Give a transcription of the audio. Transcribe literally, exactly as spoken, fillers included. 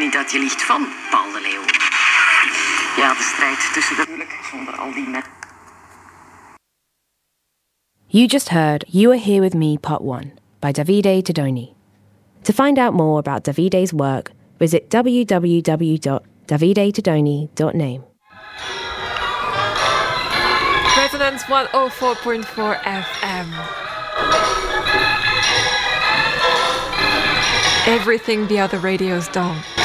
niet dat je ligt van Paul de Leeuw. Ja, de strijd tussen de... zonder al die met... You just heard You Are Here With Me Part one by Davide Tedoni. To find out more about Davide's work, visit w w w dot davide tedoni dot name. Resonance one oh four point four F M. Everything the other radio's done.